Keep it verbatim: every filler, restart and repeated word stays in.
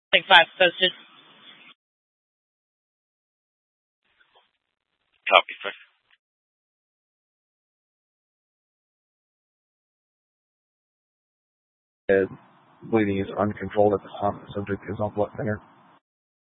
Like five posted. Copy, sir. Bleeding is uncontrolled at the time. The subject is on blood thinner.